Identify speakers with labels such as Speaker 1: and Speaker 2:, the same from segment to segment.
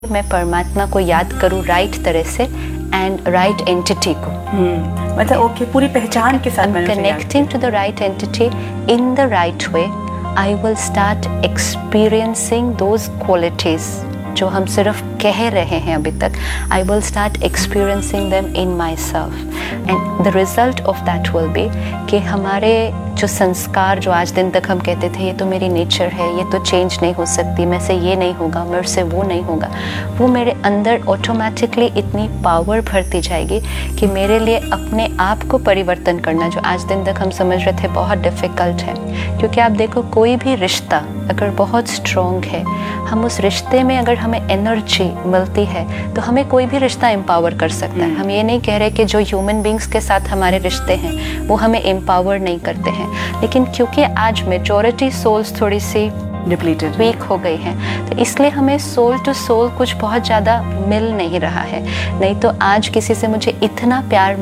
Speaker 1: मैं परमात्मा को याद करूँ राइट तरह से एंड राइट एंटिटी को।
Speaker 2: मतलब ओके, पूरी पहचान के साथ मैंने
Speaker 1: connecting to the right entity in the right way, I will start experiencing those qualities जो हम सिर्फ कह रहे हैं अभी तक। I will start experiencing them in my self and the result of that will be कि हमारे जो संस्कार जो आज दिन तक हम कहते थे ये तो मेरी नेचर है, ये तो चेंज नहीं हो सकती, मैं से ये नहीं होगा, मेरे से वो नहीं होगा, वो मेरे अंदर ऑटोमेटिकली इतनी पावर भरती जाएगी कि मेरे लिए अपने आप को परिवर्तन करना जो आज दिन तक हम समझ रहे थे बहुत डिफ़िकल्ट है। क्योंकि आप देखो, कोई भी रिश्ता अगर बहुत स्ट्रॉन्ग है, हम उस रिश्ते में अगर हमें एनर्जी मिलती है तो हमें कोई भी रिश्ता एम्पावर कर सकता है। हम ये नहीं कह रहे कि जो ह्यूमन बींग्स के साथ हमारे रिश्ते हैं वो हमें एम्पावर नहीं करते हैं, लेकिन क्योंकि आज मेजॉरिटी सोल्स थोड़ी सी
Speaker 2: डिप्लीटेड
Speaker 1: वीक हो गई हैं, तो इसलिए हमें सोल टू सोल कुछ बहुत ज़्यादा मिल नहीं रहा है। नहीं तो आज किसी से मुझे इतना प्यार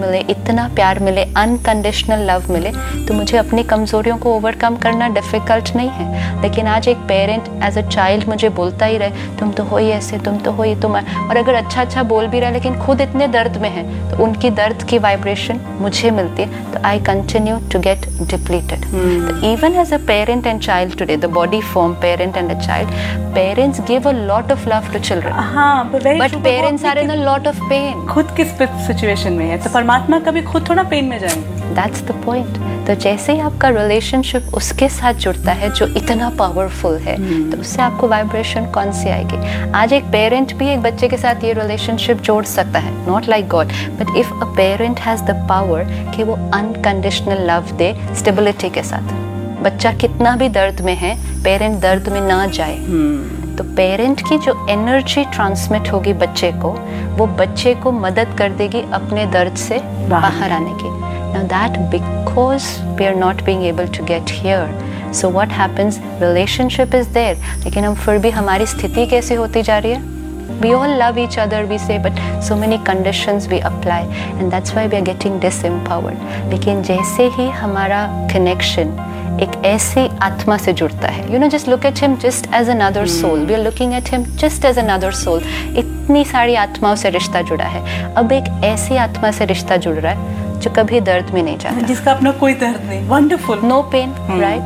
Speaker 1: मिले, अनकंडीशनल लव मिले, तो मुझे अपनी कमज़ोरियों को ओवरकम करना डिफ़िकल्ट नहीं है। लेकिन आज एक पेरेंट एज अ चाइल्ड मुझे बोलता ही रहे, तुम तो हो ही ऐसे, तुम तो हो ही, तुम, और अगर अच्छा बोल भी रहा है लेकिन खुद इतने दर्द में है, तो उनकी दर्द की वाइब्रेशन मुझे मिलती है, तो I continue to get depleted. तो even as a parent and child today, the body form parent and a child, parents give a lot of love to children, but parents are in a lot of pain.
Speaker 2: खुद किस situation में है, तो परमात्मा कभी खुद थोड़ा pen में जाएंगे।
Speaker 1: That's the point. तो जैसे ही आपका रिलेशनशिप उसके साथ जुड़ता है जो इतना पावरफुल है, तो उससे आपको वाइब्रेशन कौन सी आएगी। आज एक पेरेंट भी एक बच्चे के साथ ये रिलेशनशिप जोड़ सकता है, not like God, but if a parent has the power कि वो अनकंडीशनल लव दे स्टेबिलिटी के साथ। बच्चा कितना भी दर्द में है, पेरेंट दर्द में ना जाए, तो पेरेंट की जो एनर्जी ट्रांसमिट होगी बच्चे को, वो बच्चे को मदद कर देगी अपने दर्द से बाहर आने की। Now that because we are not being able to get here, so what happens? Relationship is there, लेकिन हम फिर भी हमारी स्थिति कैसी होती जा रही है? We all love each other, we say, but so many conditions we apply, and that's why we are getting disempowered. लेकिन जैसे ही हमारा connection एक ऐसी आत्मा से जुड़ता है, you know, just look at him just as another soul. We are looking at him just as another soul. इतनी सारी आत्माओं से रिश्ता जुड़ा है, अब एक ऐसी आत्मा से रिश्ता जुड़ रहा है जो कभी दर्द में नहीं जाता,
Speaker 2: जिसका अपना कोई दर्द नहीं, wonderful,
Speaker 1: no pain, right?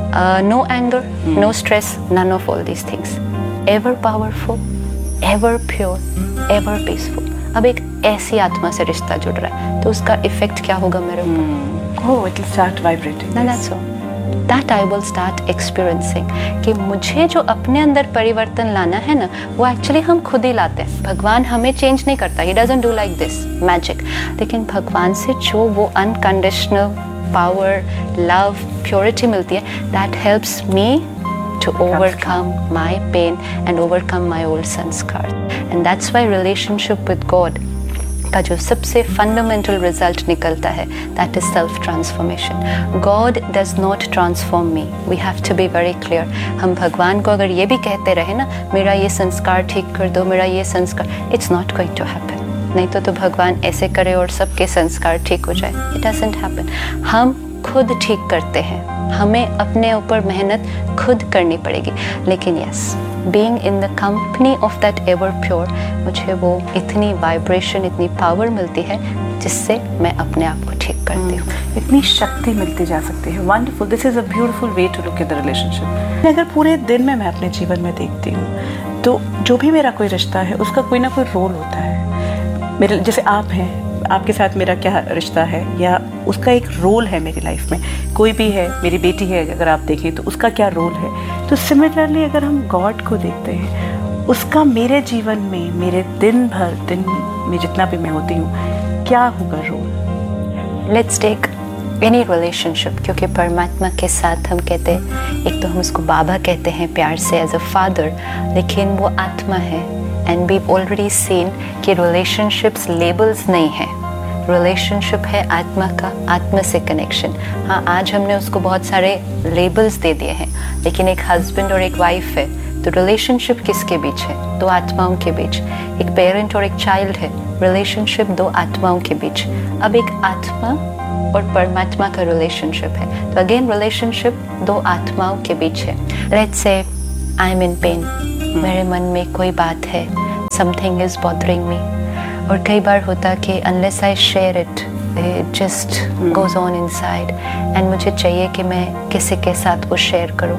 Speaker 1: No anger, no stress, none of all these things. Ever powerful, ever pure, ever peaceful. अब एक ऐसी आत्मा से रिश्ता जुड़ रहा है, तो उसका इफेक्ट क्या होगा मेरे ऊपर?
Speaker 2: Oh, it will start vibrating.
Speaker 1: That's all. That I will start experiencing कि मुझे जो अपने अंदर परिवर्तन लाना है ना, वो एक्चुअली हम खुद ही लाते हैं। भगवान हमें चेंज नहीं करता, He doesn't do like this magic. लेकिन भगवान से जो वो अनकंडीशनल पावर, लव, प्योरिटी मिलती है, that helps me to overcome my pain and overcome my old sanskar. And that's why relationship with God का जो सबसे फंडामेंटल रिजल्ट निकलता है, that is self transformation. God does not transform me, we have to be very clear. हम भगवान को अगर ये भी कहते रहे ना, मेरा ये संस्कार ठीक कर दो, मेरा ये संस्कार, it's not going to happen. नहीं तो भगवान ऐसे करे और सबके संस्कार ठीक हो जाए, इट डजंट हैपन। हम खुद ठीक करते हैं, हमें अपने ऊपर मेहनत खुद करनी पड़ेगी। लेकिन yes, being in the company of that ever pure, मुझे वो इतनी वाइब्रेशन, इतनी पावर मिलती है जिससे मैं अपने आप को ठीक करती हूँ।
Speaker 2: इतनी शक्ति मिलती जा सकती है। Wonderful, this is a beautiful way to look at the relationship. अगर पूरे दिन में मैं अपने जीवन में देखती हूँ, तो जो भी मेरा कोई रिश्ता है उसका कोई ना कोई रोल होता है। मेरे जैसे आप हैं, आपके साथ मेरा क्या रिश्ता है, या उसका एक रोल है मेरी लाइफ में। कोई भी है, मेरी बेटी है अगर आप देखें तो उसका क्या रोल है। तो सिमिलरली अगर हम गॉड को देखते हैं, उसका मेरे जीवन में, मेरे दिन में जितना भी मैं होती हूँ, क्या होगा role.
Speaker 1: Let's take any relationship, क्योंकि परमात्मा के साथ हम कहते हैं, एक तो हम उसको बाबा कहते हैं प्यार से, एज अ फादर, लेकिन वो आत्मा है। एंड वी ऑलरेडी सीन कि रिलेशनशिप्स लेबल्स नहीं है, रिलेशनशिप है आत्मा का, आत्मा से कनेक्शन। हाँ, आज हमने उसको बहुत सारे लेबल्स दे दिए हैं, लेकिन एक हस्बैंड और एक वाइफ है, तो रिलेशनशिप किसके बीच है? दो आत्माओं के बीच। एक पेरेंट और एक चाइल्ड है, रिलेशनशिप दो आत्माओं के बीच। अब एक आत्मा और परमात्मा का रिलेशनशिप है, तो अगेन रिलेशनशिप दो आत्माओं के बीच है। Let's say I am in pen, मेरे मन में कोई बात है, समथिंग इज़ बॉदरिंग मी। और कई बार होता कि unless I share it just goes on inside, and मुझे चाहिए कि मैं किसी के साथ वो शेयर करूँ।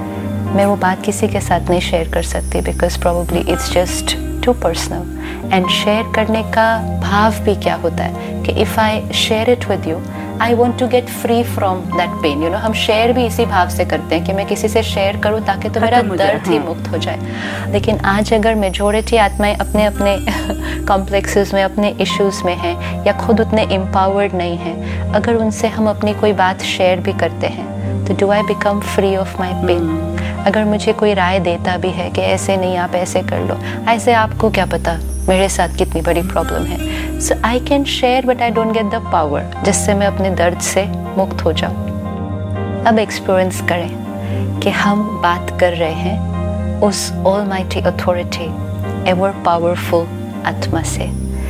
Speaker 1: मैं वो बात किसी के साथ नहीं शेयर कर सकती because probably it's just to personal. And share करने का भाव भी क्या होता है कि if I share it with you I want to get free from that pain. हम शेयर भी इसी भाव से करते हैं कि मैं किसी से शेयर करूं ताकि तो मेरा दर्द ही मुक्त हो जाए। लेकिन आज अगर मेजॉरिटी आत्माएं अपने अपने कॉम्प्लेक्सेस में, अपने इश्यूज़ में हैं या खुद उतने एम्पावर्ड नहीं हैं, अगर उनसे हम अपनी कोई बात शेयर भी करते हैं तो do I become free of my pen? अगर मुझे कोई राय देता भी है कि ऐसे नहीं, आप ऐसे कर लो, ऐसे आपको क्या पता मेरे साथ कितनी बड़ी प्रॉब्लम है। सो I can share but I don't get the power जिससे मैं अपने दर्द से मुक्त हो जाऊँ। अब एक्सपीरियंस करें कि हम बात कर रहे हैं उस ऑलमाइटी अथॉरिटी, एवर पावरफुल आत्मा से,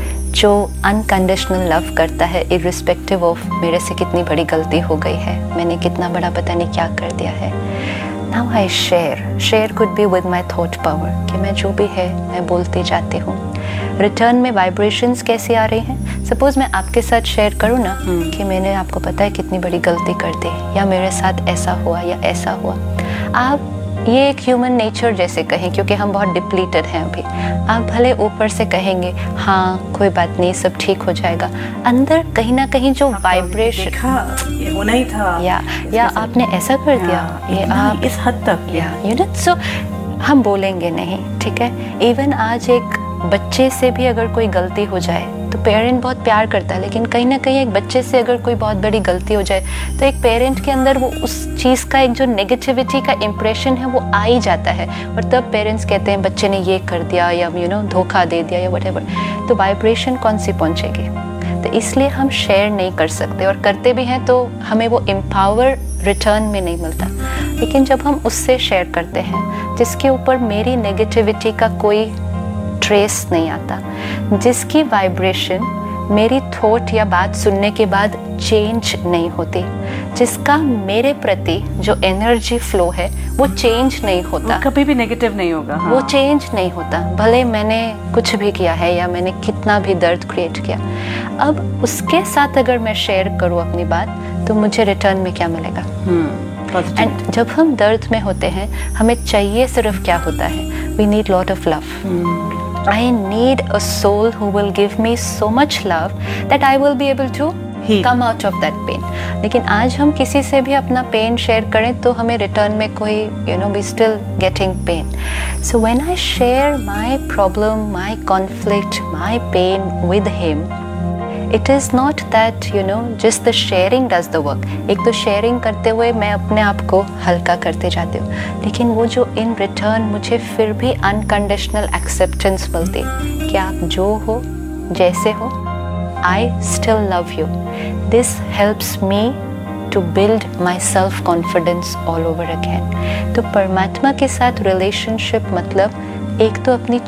Speaker 1: जो अनकंडीशनल लव करता है इर्रिस्पेक्टिव ऑफ मेरे से कितनी बड़ी गलती हो गई है, मैंने कितना बड़ा पता नहीं क्या कर दिया है। Now I share could be with my thought power, कि मैं जो भी है मैं बोलती जाती हूँ। रिटर्न में वाइब्रेशंस कैसी आ रही हैं? सपोज मैं आपके साथ शेयर करूँ ना कि मैंने आपको पता है कितनी बड़ी गलती कर दी, या मेरे साथ ऐसा हुआ या ऐसा हुआ। आप ये एक ह्यूमन नेचर जैसे कहें, क्योंकि हम बहुत डिप्लीटेड हैं अभी। आप भले ऊपर से कहेंगे हाँ कोई बात नहीं, सब ठीक हो जाएगा, अंदर कहीं ना कहीं जो वाइब्रेशन
Speaker 2: ये होना ही था,
Speaker 1: या आपने ऐसा कर दिया, ये आप
Speaker 2: इस हद तक,
Speaker 1: सो हम बोलेंगे नहीं, ठीक है। इवन आज एक बच्चे से भी अगर कोई गलती हो जाए तो पेरेंट बहुत प्यार करता है, लेकिन कहीं ना कहीं एक बच्चे से अगर कोई बहुत बड़ी गलती हो जाए तो एक पेरेंट के अंदर वो उस चीज़ का एक जो नेगेटिविटी का इम्प्रेशन है वो आ ही जाता है, और तब पेरेंट्स कहते हैं बच्चे ने ये कर दिया या धोखा दे दिया या व्हाटएवर, तो वाइब्रेशन कौन सी पहुंचेगी। तो इसलिए हम शेयर नहीं कर सकते, और करते भी हैं तो हमें वो एम्पावर रिटर्न में नहीं मिलता। लेकिन जब हम उससे शेयर करते हैं जिसके ऊपर मेरी नेगेटिविटी का कोई ट्रेस नहीं आता, जिसकी वाइब्रेशन मेरी थॉट या बात सुनने के बाद चेंज नहीं होती, जिसका मेरे प्रति जो एनर्जी फ्लो है वो चेंज नहीं होता,
Speaker 2: कभी भी नेगेटिव नहीं होगा, हाँ।
Speaker 1: वो चेंज नहीं होता, भले मैंने कुछ भी किया है या मैंने कितना भी दर्द क्रिएट किया। अब उसके साथ अगर मैं शेयर करूँ अपनी बात तो मुझे रिटर्न में क्या मिलेगा? एंड जब हम दर्द में होते हैं हमें चाहिए सिर्फ क्या होता है? We need lot of love. I need a soul who will give me so much love that I will be able to come out of that pain. लेकिन आज हम किसी से भी अपना पेन शेयर करें तो हमें रिटर्न में कोई we still getting pain. So when I share my problem, my conflict, my pain with him, it is not that just the sharing does the work. एक तो शेयरिंग करते हुए मैं अपने आप को हल्का करते जाती हूँ, लेकिन वो जो इन रिटर्न मुझे फिर भी अनकंडीशनल एक्सेप्टेंस मिलती कि आप जो हो जैसे हो, I still love you. This helps me to build my self confidence all over again. तो परमात्मा के साथ रिलेशनशिप मतलब एक तो अपनी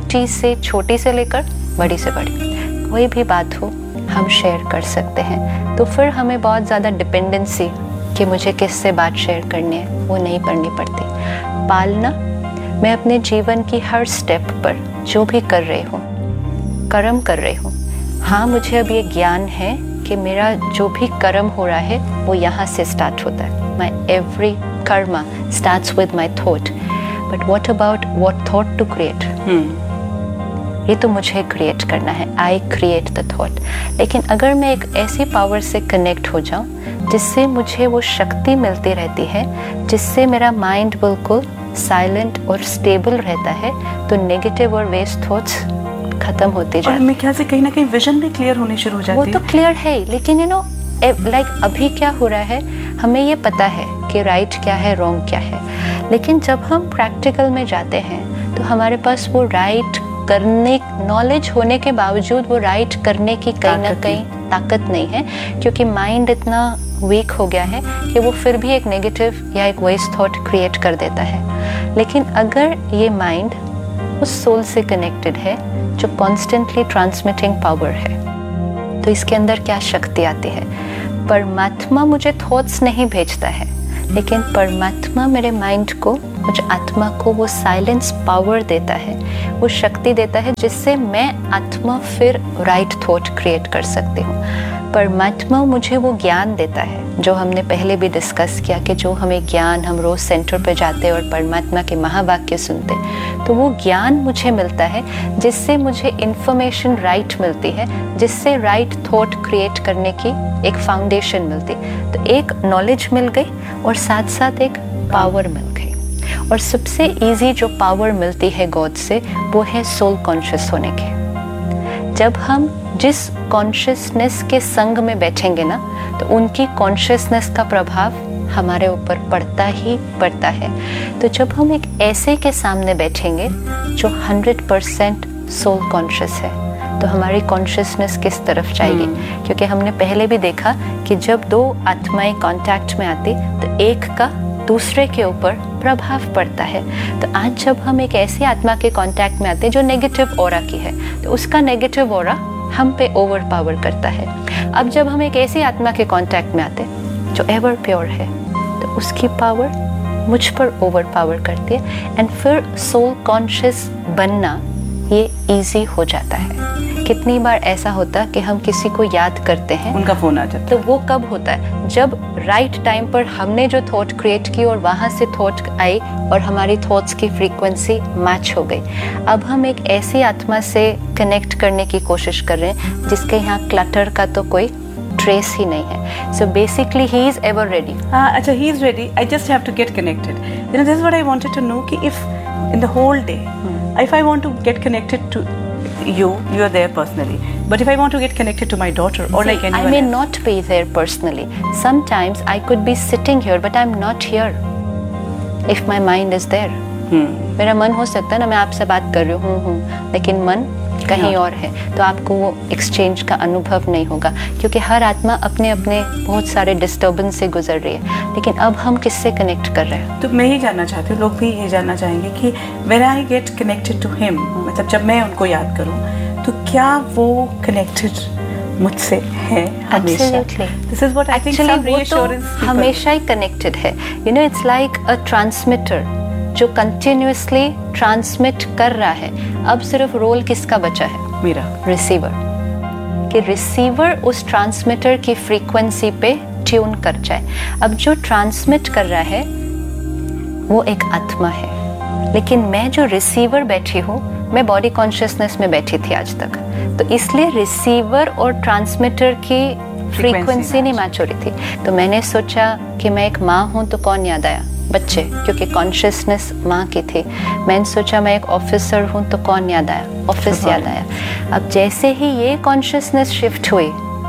Speaker 1: छोटी से लेकर बड़ी से बड़ी कोई भी बात हो हम शेयर कर सकते हैं। तो फिर हमें बहुत ज़्यादा डिपेंडेंसी कि मुझे किससे बात शेयर करनी है वो नहीं करनी पड़ती। पालना, मैं अपने जीवन की हर स्टेप पर जो भी कर रही हूँ, कर्म कर रही हूँ, हाँ मुझे अब ये ज्ञान है कि मेरा जो भी कर्म हो रहा है वो यहाँ से स्टार्ट होता है। माई every Karma starts with my thought, but what about what thought to create? ये तो मुझे क्रिएट करना है, आई क्रिएट द थॉट। लेकिन अगर मैं एक ऐसी पावर से कनेक्ट हो जाऊँ जिससे मुझे वो शक्ति मिलती रहती है, जिससे मेरा माइंड बिल्कुल साइलेंट और स्टेबल रहता है, तो नेगेटिव और वेस्ट थॉट्स खत्म होते जाते हैं।
Speaker 2: और मेरे ख्याल से कहीं ना कहीं विजन भी क्लियर होनी शुरू हो जाती है।
Speaker 1: वो तो क्लियर है, लेकिन लाइक अभी क्या हो रहा है, हमें ये पता है कि राइट क्या है, रॉन्ग क्या है, लेकिन जब हम प्रैक्टिकल में जाते हैं तो हमारे पास वो राइट करने, नॉलेज होने के बावजूद वो राइट करने की कहीं ना कहीं ताकत नहीं है, क्योंकि माइंड इतना वीक हो गया है कि वो फिर भी एक नेगेटिव या एक वेस्ट थॉट क्रिएट कर देता है। लेकिन अगर ये माइंड उस सोल से कनेक्टेड है जो कॉन्स्टेंटली ट्रांसमिटिंग पावर है, तो इसके अंदर क्या शक्ति आती है? परमात्मा मुझे थॉट्स नहीं भेजता है, लेकिन परमात्मा मेरे माइंड को मुझे आत्मा को वो साइलेंस पावर देता है, वो शक्ति देता है जिससे मैं आत्मा फिर राइट थॉट क्रिएट कर सकती हूँ। परमात्मा मुझे वो ज्ञान देता है जो हमने पहले भी डिस्कस किया कि जो हमें ज्ञान, हम रोज़ सेंटर पे जाते और परमात्मा के महावाक्य सुनते, तो वो ज्ञान मुझे मिलता है जिससे मुझे इंफॉर्मेशन राइट मिलती है, जिससे राइट थॉट क्रिएट करने की एक फाउंडेशन मिलती। तो एक नॉलेज मिल गई और साथ साथ एक पावर मिल गई। और सबसे इजी जो पावर मिलती है गॉड से वो है सोल कॉन्शियस होने की। जब हम जिस कॉन्शियसनेस के संग में बैठेंगे ना, तो उनकी कॉन्शियसनेस का प्रभाव हमारे ऊपर पड़ता ही पड़ता है। तो जब हम एक ऐसे के सामने बैठेंगे जो 100% सोल कॉन्शियस है, तो हमारी कॉन्शियसनेस किस तरफ जाएगी? क्योंकि हमने पहले भी देखा कि जब दो आत्माएं कांटेक्ट में आती तो एक का दूसरे के ऊपर प्रभाव पड़ता है। तो आज जब हम एक ऐसी आत्मा के कांटेक्ट में आते हैं जो नेगेटिव ऑरा की है, तो उसका नेगेटिव ऑरा हम पे ओवर पावर करता है। अब जब हम एक ऐसी आत्मा के कांटेक्ट में आते हैं जो एवर प्योर है, तो उसकी पावर मुझ पर ओवर पावर करती है एंड फिर सोल कॉन्शियस बनना ये इजी हो जाता है। कितनी बार ऐसा होता कि हम किसी को याद करते हैं,
Speaker 2: उनका फोन आ जाता
Speaker 1: तो वो कब होता है? जब राइट टाइम पर हमने जो थॉट क्रिएट की और वहाँ से थॉट आई और हमारी थॉट्स की फ्रीक्वेंसी मैच हो गई। अब हम एक ऐसी आत्मा से कनेक्ट करने की कोशिश कर रहे हैं जिसके यहाँ क्लटर का तो कोई ट्रेस ही नहीं है। So basically he is ever ready.
Speaker 2: अच्छा, he is ready. I just have to get connected. You know, this is what I wanted to know कि if in the whole day, if I want to get connected to you are there personally. But if I want to get connected to my daughter or like anyone
Speaker 1: I may
Speaker 2: else,
Speaker 1: not be there personally. Sometimes I could be sitting here, but I'm not here. If my mind is there. मेरा मन हो सकता है ना, मैं आपसे बात कर रही हूँ, लेकिन मन कहीं और है, तो आपको वो एक्सचेंज का अनुभव नहीं होगा, क्योंकि हर आत्मा अपने अपने बहुत सारे डिस्टर्बेंस से गुजर रही है। लेकिन अब हम किससे कनेक्ट कर रहे हैं?
Speaker 2: तो मैं ही जानना चाहती हूँ, लोग भी ये जानना चाहेंगे कि when I get connected to him, मतलब जब मैं उनको याद करूँ, तो क्या वो connected मुझसे है हमेशा?
Speaker 1: Absolutely.
Speaker 2: This is what I think
Speaker 1: Actually,
Speaker 2: some
Speaker 1: वो
Speaker 2: reassurance
Speaker 1: तो
Speaker 2: people-
Speaker 1: हमेशा ही कनेक्टेड है। You know, it's like a transmitter जो कंटिन्यूसली ट्रांसमिट कर रहा है। अब सिर्फ रोल किसका बचा है?
Speaker 2: मेरा।
Speaker 1: रिसीवर। कि रिसीवर उस ट्रांसमिटर की फ्रीक्वेंसी पे ट्यून कर जाए। अब जो ट्रांसमिट कर रहा है वो एक आत्मा है, लेकिन मैं जो रिसीवर बैठी हूँ, मैं बॉडी कॉन्शियसनेस में बैठी थी आज तक, तो इसलिए रिसीवर और ट्रांसमिटर की फ्रीक्वेंसी नहीं मैच हो रही थी। तो मैंने सोचा कि मैं एक माँ हूँ, तो कौन याद आया? बच्चे, क्योंकि कॉन्शियसनेस माँ की थी। मैंने सोचा मैं एक ऑफिसर हूँ, तो कौन याद आया? ऑफिस याद आया। अब जैसे ही ये कॉन्शियसनेस शिफ्ट हुई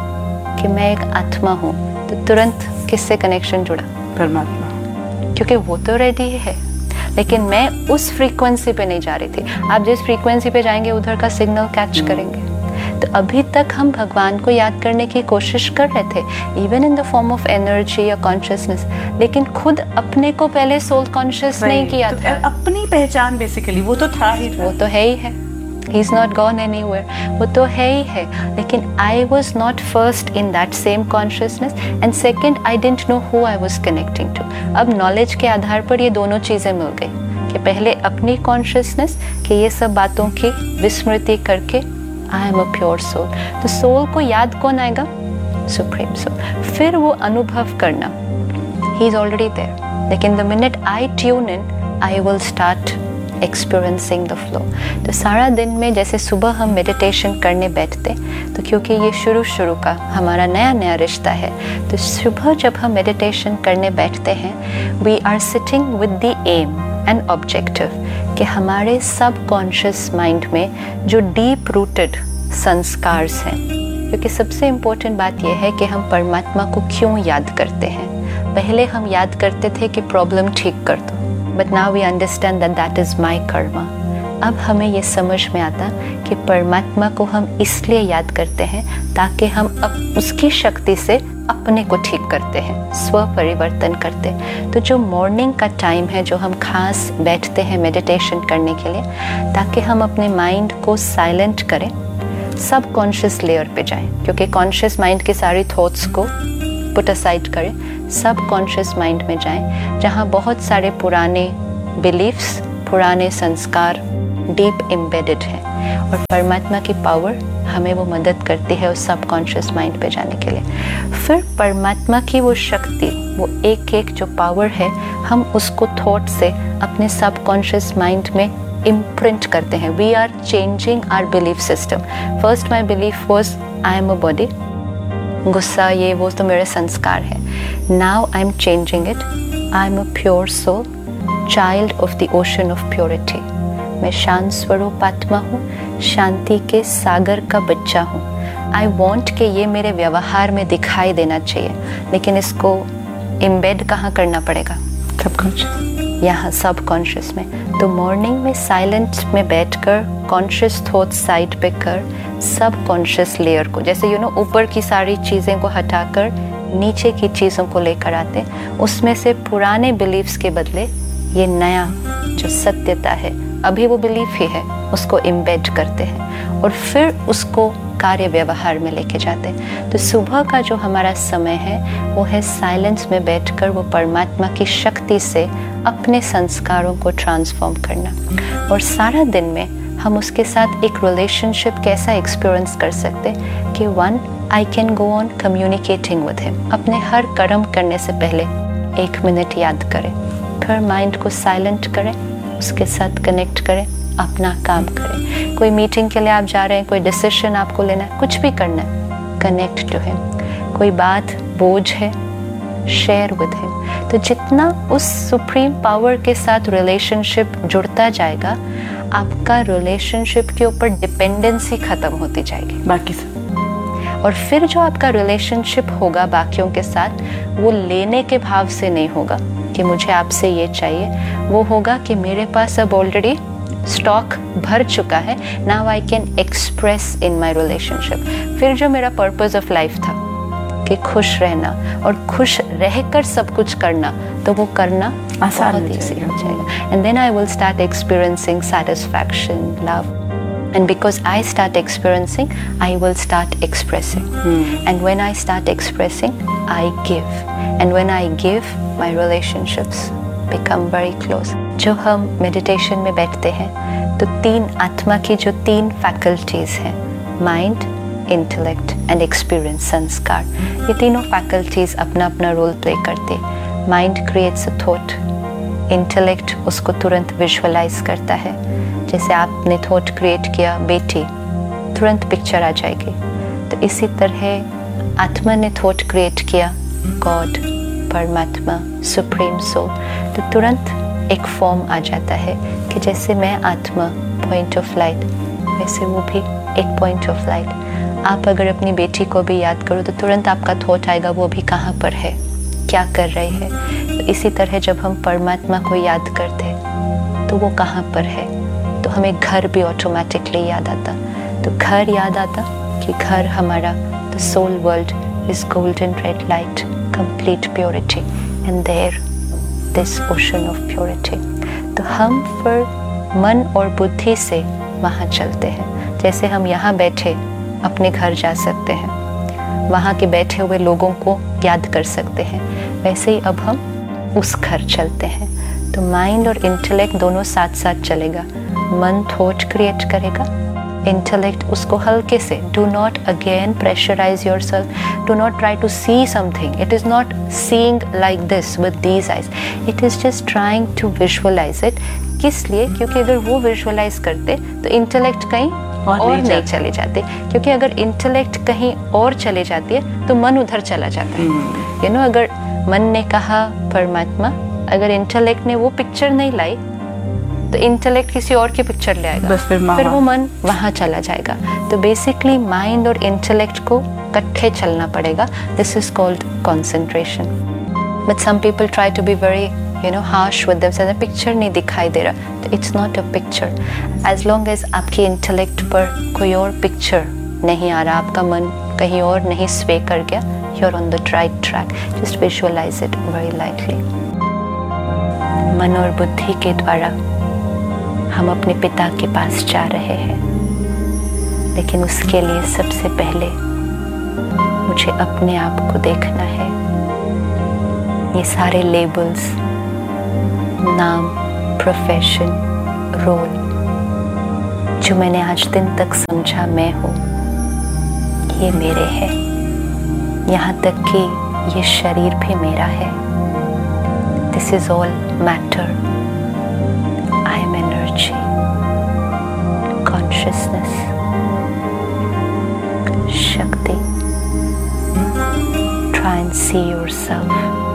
Speaker 1: कि मैं एक आत्मा हूँ, तो तुरंत किससे कनेक्शन जुड़ा?
Speaker 2: परमात्मा।
Speaker 1: क्योंकि वो तो रेडी है, लेकिन मैं उस फ्रीक्वेंसी पे नहीं जा रही थी। आप जिस फ्रीक्वेंसी पे जाएंगे उधर का सिग्नल कैच करेंगे। तो अभी तक हम भगवान को याद करने की कोशिश कर रहे थे, even in the form of energy या कॉन्शियसनेस, लेकिन खुद अपने को पहले सोल कॉन्शियस नहीं किया
Speaker 2: तो
Speaker 1: था।
Speaker 2: अपनी पहचान बेसिकली वो तो था ही।
Speaker 1: वो तो है ही है। He is not gone anywhere. वो तो है ही है, लेकिन I was not first in that same consciousness and second I didn't know who I was connecting to. अब नॉलेज के आधार पर ये दोनों चीज़ें मिल गई कि पहले अपनी कॉन्शियसनेस कि ये सब बातों की विस्मृति करके I am a pure soul. तो सोल को याद कौन आएगा? Supreme soul. फिर वो अनुभव करना, He is already there. लेकिन the minute I tune in, I will start experiencing the flow. तो सारा दिन में जैसे सुबह हम मेडिटेशन करने बैठते, तो क्योंकि ये शुरू का हमारा नया रिश्ता है, तो सुबह जब हम मेडिटेशन करने बैठते हैं, we are sitting with the aim and objective कि हमारे सब कॉन्शियस माइंड में जो डीप रूटेड संस्कार हैं, क्योंकि सबसे इम्पोर्टेंट बात यह है कि हम परमात्मा को क्यों याद करते हैं। पहले हम याद करते थे कि प्रॉब्लम ठीक कर दो, but now we understand that that is my Karma. अब हमें ये समझ में आता कि परमात्मा को हम इसलिए याद करते हैं ताकि हम उसकी शक्ति से अपने को ठीक करते हैं, स्व परिवर्तन करते हैं। तो जो मॉर्निंग का टाइम है, जो हम खास बैठते हैं मेडिटेशन करने के लिए, ताकि हम अपने माइंड को साइलेंट करें, सब कॉन्शियस लेयर पे जाएं, क्योंकि कॉन्शियस माइंड की सारी थॉट्स को पुट असाइड करें, सब कॉन्शियस माइंड में जाएं, जहाँ बहुत सारे पुराने बिलीफ्स, पुराने संस्कार डीप एम्बेडेड हैं और परमात्मा की पावर हमें वो मदद करती है उस सबकॉन्शियस माइंड पे जाने के लिए। फिर परमात्मा की वो शक्ति, वो एक एक जो पावर है, हम उसको थॉट से अपने सबकॉन्शियस माइंड में इम्प्रिंट करते हैं। We are changing our belief system. First my belief was I am a body, गुस्सा ये वो तो मेरे संस्कार है। Now I am changing it, I am a pure soul, child of the ocean of purity. मैं शांत स्वरूप आत्मा हूँ, शांति के सागर का बच्चा हूँ। आई वॉन्ट कि ये मेरे व्यवहार में दिखाई देना चाहिए, लेकिन इसको इम्बेड कहाँ करना पड़ेगा?
Speaker 2: सबकॉन्शियस,
Speaker 1: यहाँ सबकॉन्शियस में। तो मॉर्निंग में साइलेंट में बैठकर कॉन्शियस थॉट साइड पे कर, सबकॉन्शियस लेयर को, जैसे ऊपर की सारी चीज़ें को हटाकर नीचे की चीज़ों को लेकर आते हैं, उसमें से पुराने बिलीफ्स के बदले ये नया जो सत्यता है, अभी वो बिलीफ ही है, उसको इम्बेड करते हैं और फिर उसको कार्य व्यवहार में लेके जाते हैं। तो सुबह का जो हमारा समय है वो है साइलेंस में बैठकर वो परमात्मा की शक्ति से अपने संस्कारों को ट्रांसफॉर्म करना। और सारा दिन में हम उसके साथ एक रिलेशनशिप कैसा एक्सपीरियंस कर सकते कि one, I can go on communicating with him. अपने हर कर्म करने से पहले 1 मिनट याद करें, फिर माइंड को साइलेंट करें, उसके साथ कनेक्ट करें, अपना काम करें। कोई मीटिंग के लिए आप जा रहे हैं, कोई डिसीजन आपको लेना है, कुछ भी करना है, कनेक्ट टू हिम। कोई बात बोझ है, शेयर विद हिम। तो जितना उस सुप्रीम पावर के साथ रिलेशनशिप जुड़ता जाएगा, आपका रिलेशनशिप के ऊपर डिपेंडेंसी खत्म होती जाएगी
Speaker 2: बाकी से।
Speaker 1: और फिर जो आपका रिलेशनशिप होगा बाकियों के साथ, वो लेने के भाव से नहीं होगा कि मुझे आपसे ये चाहिए, वो होगा कि मेरे पास अब ऑलरेडी स्टॉक भर चुका है, now I can express in my relationship. फिर जो मेरा पर्पस ऑफ लाइफ था कि खुश रहना और खुश रहकर सब कुछ करना, तो वो करना
Speaker 2: आसान
Speaker 1: बहुत ईजी हो जाएगा। And then I will start experiencing satisfaction, love, and because I start experiencing, I will start expressing. And when I start expressing, I give. And when I give, my relationships become very close. जो हम meditation में बैठते हैं, तो 3 आत्मा की जो 3 faculties हैं, mind, intellect and experience, संस्कार, ये तीनों faculties अपना अपना रोल प्ले करते। Mind creates a thought, intellect उसको तुरंत visualize करता है। जैसे आपने थॉट क्रिएट किया बेटी, तुरंत पिक्चर आ जाएगी। तो इसी तरह आत्मा ने थॉट क्रिएट किया गॉड, परमात्मा, सुप्रीम सोल, तो तुरंत एक फॉर्म आ जाता है कि जैसे मैं आत्मा पॉइंट ऑफ लाइट, वैसे वो भी एक पॉइंट ऑफ लाइट। आप अगर अपनी बेटी को भी याद करो तो तुरंत आपका थॉट आएगा वो भी कहाँ पर है, क्या कर रही है। तो इसी तरह जब हम परमात्मा को याद करते तो वो कहाँ पर है, तो हमें घर भी ऑटोमेटिकली याद आता। तो घर याद आता कि घर हमारा, the soul world is golden red light, complete purity, and there this ocean of purity. तो हम फिर मन और बुद्धि से वहाँ चलते हैं। जैसे हम यहाँ बैठे अपने घर जा सकते हैं, वहाँ के बैठे हुए लोगों को याद कर सकते हैं, वैसे ही अब हम उस घर चलते हैं। तो माइंड और इंटेलेक्ट दोनों साथ साथ चलेगा। मन थॉट क्रिएट करेगा, इंटेलेक्ट उसको हल्के से, do not again pressurise your self, do not try to see something, it is not seeing like this with these eyes, it is just trying to visualise it. किस लिए? क्योंकि अगर वो visualise करते तो इंटेलेक्ट कहीं और नहीं चले जाते, क्योंकि अगर इंटेलेक्ट कहीं और चले जाती है तो मन उधर चला जाता है। अगर मन ने कहा परमात्मा, अगर इंटेलेक्ट ने वो पिक्चर नहीं लाई तो इंटेलेक्ट किसी और की पिक्चर ले आएगा,
Speaker 2: बस फिर
Speaker 1: वो मन वहाँ चला जाएगा। तो बेसिकली माइंड और इंटेलेक्ट को इकट्ठे चलना पड़ेगा। This is called concentration. But some people try to be very harsh with themselves, picture नहीं दिखाई दे रहा, तो it's not a picture. As long as आपकी इंटेलेक्ट पर कोई और पिक्चर नहीं आ रहा, आपका मन कहीं और नहीं स्वे कर गया, you are on the right track. Just visualise it very lightly. मन और बुद्धि के द्वारा हम अपने पिता के पास जा रहे हैं, लेकिन उसके लिए सबसे पहले मुझे अपने आप को देखना है। ये सारे लेबल्स, नाम, प्रोफेशन, रोल, जो मैंने आज दिन तक समझा मैं हूँ, ये मेरे है। यहाँ तक कि ये शरीर भी मेरा है। This is all matter. I am energy, consciousness, शक्ति। Try and see yourself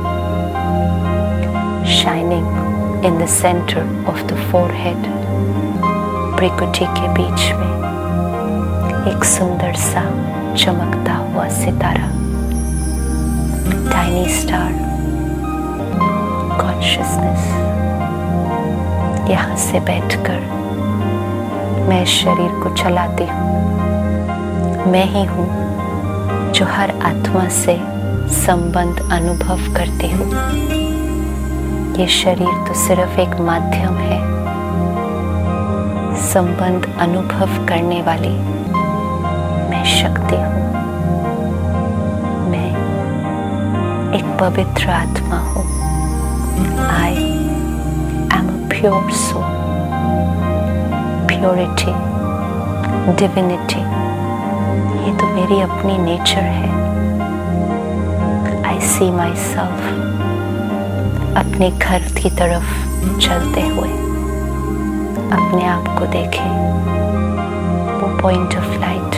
Speaker 1: shining in the center of the forehead, भ्रिकुटी के बीच में एक सुंदर सा चमकता हुआ सितारा, टाइनी स्टार, कॉन्शियसनेस। यहाँ से बैठकर मैं शरीर को चलाती हूँ। मैं ही हूँ जो हर आत्मा से संबंध अनुभव करती हूँ। ये शरीर तो सिर्फ एक माध्यम है। संबंध अनुभव करने वाली मैं शक्ति हूँ। मैं एक पवित्र आत्मा हूँ। I am a pure soul, purity, divinity। ये तो मेरी अपनी नेचर है। I see myself अपने घर की तरफ चलते हुए। अपने आप को देखें, वो पॉइंट ऑफ लाइट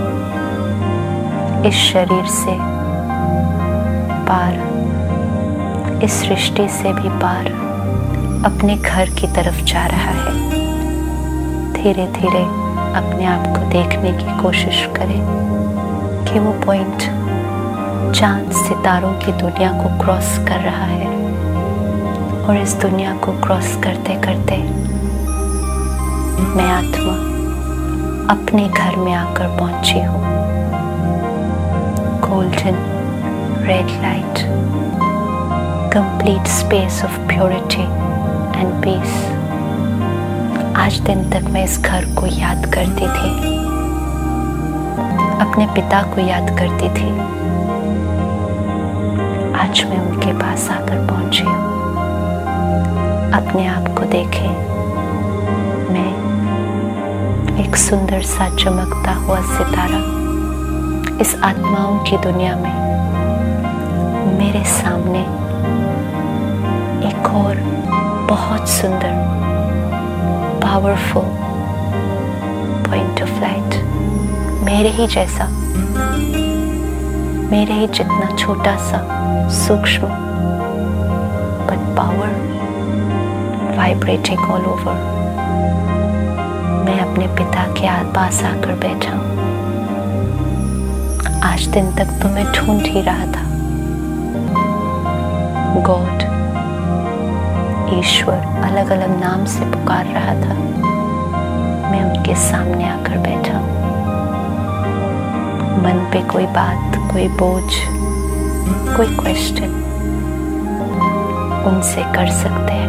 Speaker 1: इस शरीर से पार, इस सृष्टि से भी पार अपने घर की तरफ जा रहा है। धीरे धीरे अपने आप को देखने की कोशिश करें कि वो पॉइंट चांद सितारों की दुनिया को क्रॉस कर रहा है, और इस दुनिया को क्रॉस करते करते मैं आत्मा अपने घर में आकर पहुंची हूँ। Golden red light, complete space of purity and piece. आज दिन तक मैं इस घर को याद करती थी, अपने पिता को याद करती थी। आज मैं उनके पास आकर पहुंची हूँ। अपने आप को देखें, मैं एक सुंदर सा चमकता हुआ सितारा इस आत्माओं की दुनिया में। मेरे सामने एक और बहुत सुंदर पावरफुल पॉइंट ऑफ लाइट, मेरे ही जैसा, मेरे ही जितना छोटा सा, सूक्ष्म, but power vibrating all over. मैं अपने पिता के पास आकर बैठा हूँ। आज दिन तक तो मैं ढूंढ ही रहा था। गॉड, ईश्वर, अलग अलग नाम से पुकार रहा था। मैं उनके सामने आकर बैठा हूँ। मन पे कोई बात, कोई बोझ, कोई क्वेश्चन उनसे कर सकते हैं।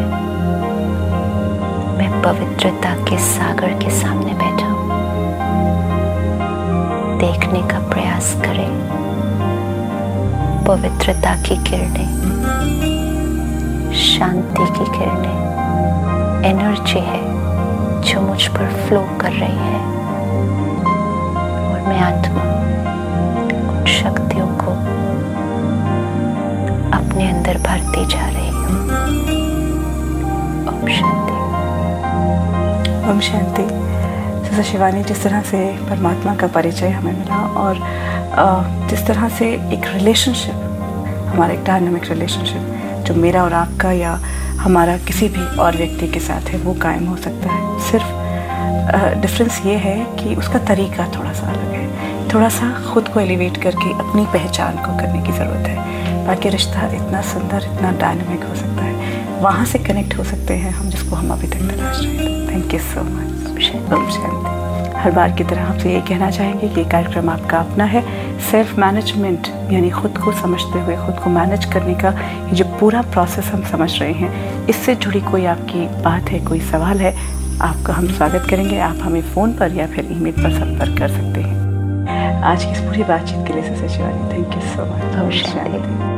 Speaker 1: मैं पवित्रता के सागर के सामने बैठा हूँ। देखने का प्रयास करें। पवित्रता की किरणें, शांति की किरणें, एनर्जी है जो मुझ पर फ्लो कर रही है, और मैं आत्मा उन शक्तियों को अपने अंदर भरती जा रही हूँ। ओम शांति।
Speaker 2: ओम शांति। सिस्टर शिवानी, जिस तरह से परमात्मा का परिचय हमें मिला, और जिस तरह से एक रिलेशनशिप, हमारा एक डायनामिक रिलेशनशिप जो मेरा और आपका या हमारा किसी भी और व्यक्ति के साथ है, वो कायम हो सकता है। सिर्फ डिफरेंस ये है कि उसका तरीका थोड़ा सा अलग है। थोड़ा सा खुद को एलिवेट करके अपनी पहचान को करने की ज़रूरत है। बाकी रिश्ता इतना सुंदर, इतना डायनामिक हो सकता है। वहाँ से कनेक्ट हो सकते हैं हम, जिसको हम अभी तक तलाश रहे थे। Thank you so much. Om Shanti. हर बार की तरह आपसे ये कहना चाहेंगे कि ये कार्यक्रम आपका अपना है। सेल्फ मैनेजमेंट यानी खुद को समझते हुए खुद को मैनेज करने का ये जो पूरा प्रोसेस हम समझ रहे हैं, इससे जुड़ी कोई आपकी बात है, कोई सवाल है, आपका हम स्वागत करेंगे। आप हमें फ़ोन पर या फिर ईमेल पर संपर्क कर सकते हैं। आज की इस पूरी बातचीत के लिए sister Shivani, thank you so much.
Speaker 1: Om Shanti.